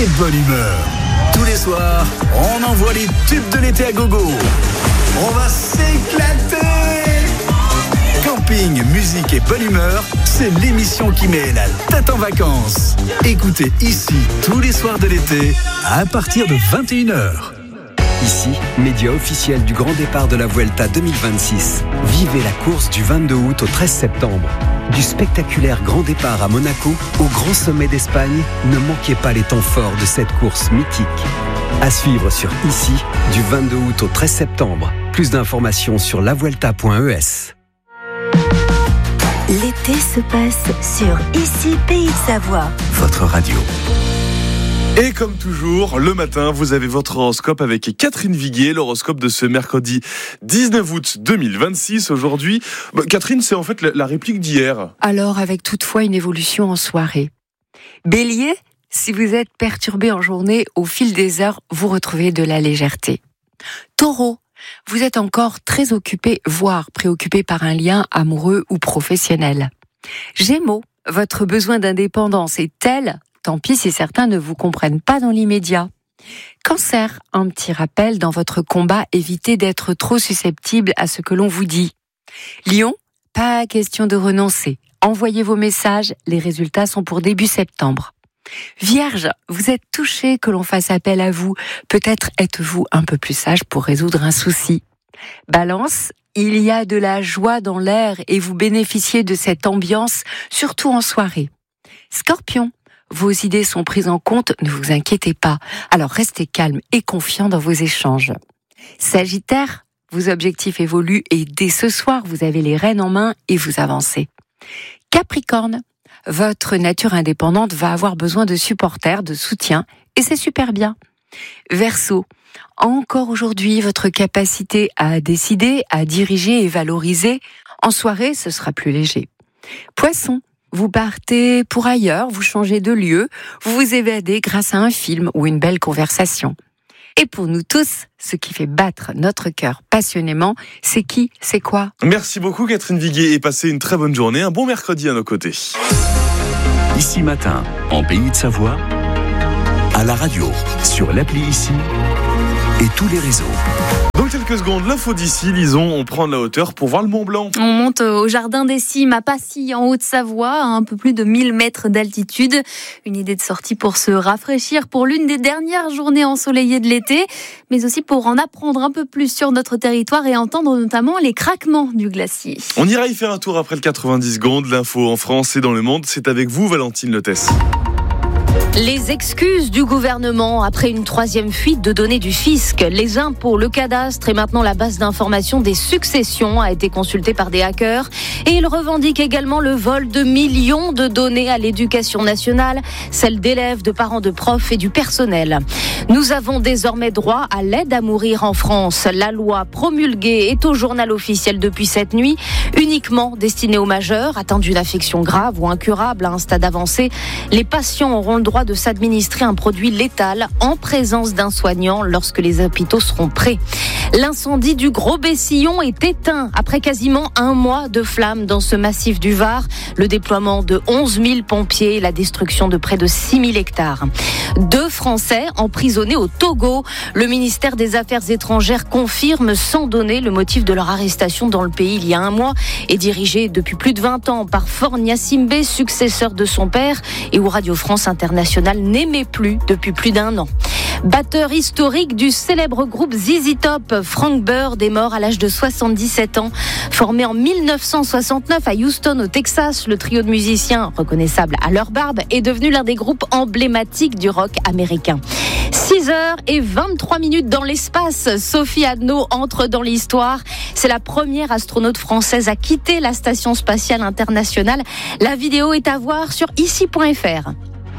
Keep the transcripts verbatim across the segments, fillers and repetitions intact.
et bonne humeur. Tous les soirs, on envoie les tubes de l'été à gogo. On va s'éclater. Camping, musique et bonne humeur, c'est l'émission qui met la tête en vacances. Écoutez ici tous les soirs de l'été à partir de vingt et une heures. Ici, média officiel du grand départ de la Vuelta deux mille vingt-six. Vivez la course du vingt-deux août au treize septembre. Du spectaculaire grand départ à Monaco au grand sommet d'Espagne, ne manquez pas les temps forts de cette course mythique. À suivre sur Ici, du vingt-deux août au treize septembre. Plus d'informations sur la vuelta point e s. L'été se passe sur Ici Pays de Savoie. Votre radio. Et comme toujours, le matin, vous avez votre horoscope avec Catherine Viguier, l'horoscope de ce mercredi dix-neuf août deux mille vingt-six. Aujourd'hui, bah, Catherine, c'est en fait la, la réplique d'hier. Alors, avec toutefois une évolution en soirée. Bélier, si vous êtes perturbé en journée, au fil des heures, vous retrouvez de la légèreté. Taureau, vous êtes encore très occupé, voire préoccupé par un lien amoureux ou professionnel. Gémeaux, votre besoin d'indépendance est tel, tant pis si certains ne vous comprennent pas dans l'immédiat. Cancer, un petit rappel dans votre combat, évitez d'être trop susceptible à ce que l'on vous dit. Lion, pas question de renoncer. Envoyez vos messages, les résultats sont pour début septembre. Vierge, vous êtes touché que l'on fasse appel à vous. Peut-être êtes-vous un peu plus sage pour résoudre un souci. Balance, il y a de la joie dans l'air et vous bénéficiez de cette ambiance, surtout en soirée. Scorpion, vos idées sont prises en compte, ne vous inquiétez pas. Alors restez calme et confiant dans vos échanges. Sagittaire, vos objectifs évoluent et dès ce soir, vous avez les rênes en main et vous avancez. Capricorne, votre nature indépendante va avoir besoin de supporters, de soutien et c'est super bien. Verseau, encore aujourd'hui, votre capacité à décider, à diriger et valoriser, en soirée, ce sera plus léger. Poisson, vous partez pour ailleurs, vous changez de lieu, vous vous évadez grâce à un film ou une belle conversation. Et pour nous tous, ce qui fait battre notre cœur passionnément, c'est qui, c'est quoi ? Merci beaucoup Catherine Viguier et passez une très bonne journée, un bon mercredi à nos côtés. Ici matin, en Pays de Savoie, à la radio, sur l'appli Ici et tous les réseaux. Dans quelques secondes, l'info d'ici, Lison, on prend de la hauteur pour voir le Mont Blanc. On monte au Jardin des Cimes à Passy, en Haute-Savoie, à un peu plus de mille mètres d'altitude. Une idée de sortie pour se rafraîchir pour l'une des dernières journées ensoleillées de l'été, mais aussi pour en apprendre un peu plus sur notre territoire et entendre notamment les craquements du glacier. On ira y faire un tour après le quatre-vingt-dix secondes. L'info en France et dans le monde, c'est avec vous, Valentine Lettès. Les excuses du gouvernement après une troisième fuite de données du fisc. Les impôts, le cadastre et maintenant la base d'information des successions a été consultée par des hackers. Et ils revendiquent également le vol de millions de données à l'éducation nationale, celles d'élèves, de parents, de profs et du personnel. Nous avons désormais droit à l'aide à mourir en France. La loi promulguée est au journal officiel depuis cette nuit, uniquement destinée aux majeurs atteints d'une affection grave ou incurable à un stade avancé. Les patients auront le droit de s'administrer un produit létal en présence d'un soignant lorsque les hôpitaux seront prêts. L'incendie du Gros Bessillon est éteint après quasiment un mois de flammes dans ce massif du Var. Le déploiement de onze mille pompiers et la destruction de près de six mille hectares. Deux Français emprisonnés au Togo. Le ministère des Affaires étrangères confirme sans donner le motif de leur arrestation dans le pays il y a un mois et dirigé depuis plus de vingt ans par Faure Gnassingbé, successeur de son père et où Radio France Internationale n'aimait plus depuis plus d'un an. Batteur historique du célèbre groupe Z Z Top, Frank Bird est mort à l'âge de soixante-dix-sept ans. Formé en mille neuf cent soixante-neuf à Houston, au Texas, le trio de musiciens, reconnaissable à leur barbe, est devenu l'un des groupes emblématiques du rock américain. six heures vingt-trois minutes dans l'espace. Sophie Adno entre dans l'histoire. C'est la première astronaute française à quitter la Station Spatiale Internationale. La vidéo est à voir sur ici point f r.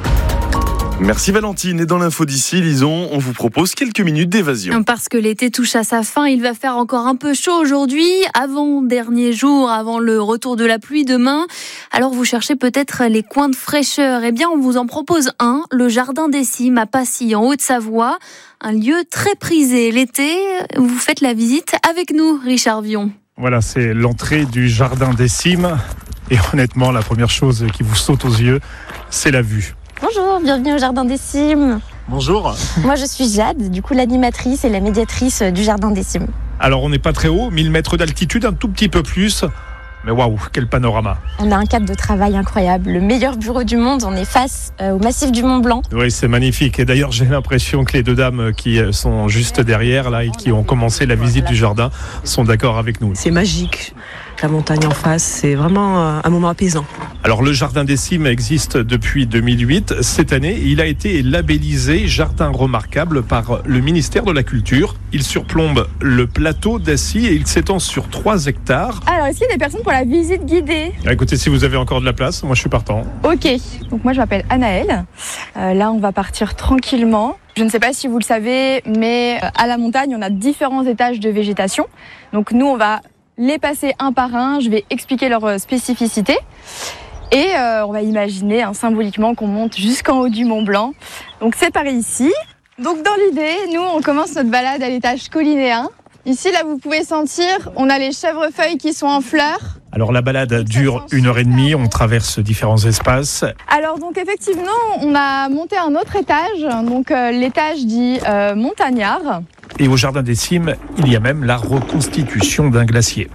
Merci Valentine. Et dans l'info d'ici, Lison, on vous propose quelques minutes d'évasion. Parce que l'été touche à sa fin, il va faire encore un peu chaud aujourd'hui, avant-dernier jour, avant le retour de la pluie demain. Alors vous cherchez peut-être les coins de fraîcheur. Eh bien, on vous en propose un, le Jardin des Cimes à Passy, en Haute-Savoie. Un lieu très prisé l'été. Vous faites la visite avec nous, Richard Vion. Voilà, c'est l'entrée du Jardin des Cimes. Et honnêtement, la première chose qui vous saute aux yeux, c'est la vue. Bonjour, bienvenue au Jardin des Cimes. Bonjour. Moi, je suis Jade, du coup l'animatrice et la médiatrice du Jardin des Cimes. Alors, on n'est pas très haut, mille mètres d'altitude, un tout petit peu plus. Mais waouh, quel panorama. On a un cadre de travail incroyable. Le meilleur bureau du monde, on est face euh, au massif du Mont Blanc. Oui, c'est magnifique. Et d'ailleurs, j'ai l'impression que les deux dames qui sont juste derrière, là, et qui ont commencé la visite du jardin, sont d'accord avec nous. C'est magique. La montagne en face, c'est vraiment un moment apaisant. Alors, le Jardin des Cimes existe depuis deux mille huit. Cette année, il a été labellisé Jardin remarquable par le ministère de la Culture. Il surplombe le plateau d'Assy et il s'étend sur trois hectares. Alors, est-ce qu'il y a des personnes pour la visite guidée ? Ah, écoutez, si vous avez encore de la place, moi je suis partant. Ok, donc moi je m'appelle Anaëlle. Euh, là, on va partir tranquillement. Je ne sais pas si vous le savez, mais à la montagne, on a différents étages de végétation. Donc nous, on va les passer un par un. Je vais expliquer leurs spécificités. Et euh, on va imaginer hein, symboliquement qu'on monte jusqu'en haut du Mont Blanc. Donc c'est par ici. Donc dans l'idée, nous, on commence notre balade à l'étage collinéen. Ici, là, vous pouvez sentir, on a les chèvrefeuilles qui sont en fleurs. Alors la balade dure une heure et demie, on traverse différents espaces. Alors donc effectivement, on a monté un autre étage, donc euh, l'étage dit euh, montagnard. Et au Jardin des Cimes, il y a même la reconstitution d'un glacier.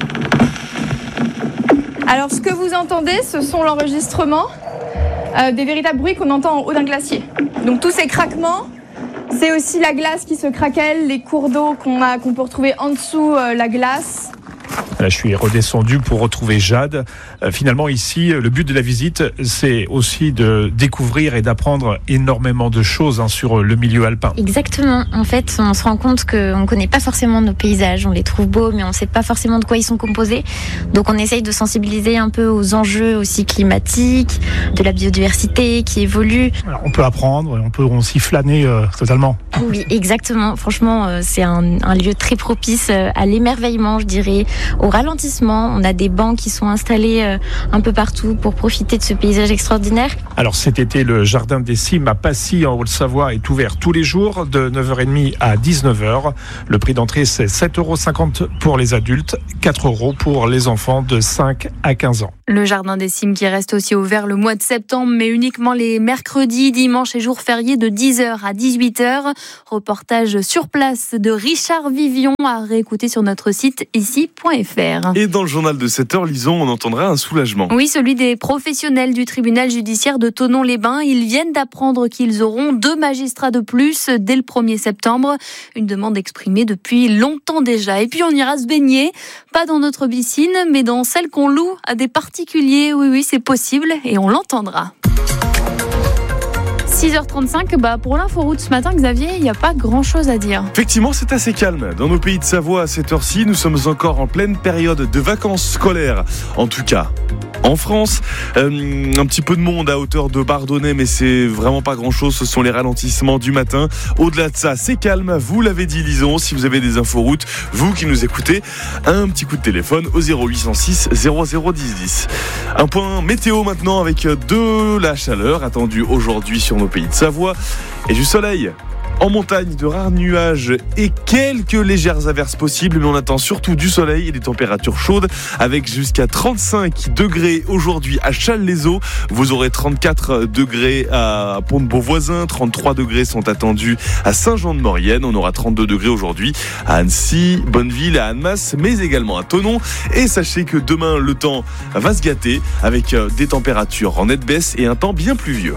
Alors ce que vous entendez, ce sont l'enregistrement euh, des véritables bruits qu'on entend en haut d'un glacier. Donc tous ces craquements, c'est aussi la glace qui se craquelle, les cours d'eau qu'on a, qu'on peut retrouver en dessous euh, la glace. Là, je suis redescendu pour retrouver Jade. Euh, finalement, ici, le but de la visite, c'est aussi de découvrir et d'apprendre énormément de choses hein, sur le milieu alpin. Exactement. En fait, on se rend compte qu'on ne connaît pas forcément nos paysages. On les trouve beaux, mais on ne sait pas forcément de quoi ils sont composés. Donc, on essaye de sensibiliser un peu aux enjeux aussi climatiques, de la biodiversité qui évolue. Alors, on peut apprendre, on peut aussi flâner euh, totalement. Oui, exactement. Franchement, euh, c'est un, un lieu très propice euh, à l'émerveillement, je dirais, au ralentissement. On a des bancs qui sont installés euh, un peu partout pour profiter de ce paysage extraordinaire. Alors cet été, le Jardin des Cimes à Passy en Haute-Savoie est ouvert tous les jours de neuf heures trente à dix-neuf heures. Le prix d'entrée c'est sept euros cinquante pour les adultes, quatre euros pour les enfants de cinq à quinze ans. Le Jardin des Cimes qui reste aussi ouvert le mois de septembre, mais uniquement les mercredis, dimanches et jours fériés de dix heures à dix-huit heures. Reportage sur place de Richard Vivion à réécouter sur notre site ici point f r. Et dans le journal de sept heures, Lison, on entendra un soulagement. Oui, celui des professionnels du tribunal judiciaire de Thonon-les-Bains. Ils viennent d'apprendre qu'ils auront deux magistrats de plus dès le premier septembre. Une demande exprimée depuis longtemps déjà. Et puis on ira se baigner, pas dans notre piscine, mais dans celle qu'on loue à des particuliers. Oui, oui, c'est possible et on l'entendra. six heures trente-cinq, bah pour l'inforoute ce matin, Xavier, il n'y a pas grand-chose à dire. Effectivement, c'est assez calme. Dans nos pays de Savoie, à cette heure-ci, nous sommes encore en pleine période de vacances scolaires. En tout cas, en France, euh, un petit peu de monde à hauteur de Bardonnay, mais c'est vraiment pas grand-chose. Ce sont les ralentissements du matin. Au-delà de ça, c'est calme. Vous l'avez dit, Lison. Si vous avez des inforoutes, vous qui nous écoutez, un petit coup de téléphone au zéro huit cent six zéro zéro dix dix. Un point météo maintenant avec de la chaleur attendue aujourd'hui sur nos pays de Savoie et du soleil. En montagne, de rares nuages et quelques légères averses possibles, mais on attend surtout du soleil et des températures chaudes avec jusqu'à trente-cinq degrés aujourd'hui à Challes-les-Eaux. Vous aurez trente-quatre degrés à Pont-de-Beauvoisin, trente-trois degrés sont attendus à Saint-Jean-de-Maurienne. On aura trente-deux degrés aujourd'hui à Annecy, Bonneville, à Annemasse, mais également à Thonon. Et sachez que demain, le temps va se gâter avec des températures en nette baisse et un temps bien pluvieux.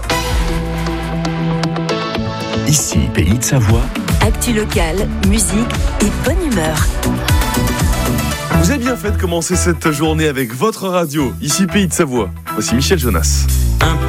Ici, Pays de Savoie. Actu locale, musique et bonne humeur. Vous avez bien fait de commencer cette journée avec votre radio. Ici, Pays de Savoie. Voici Michel Jonas.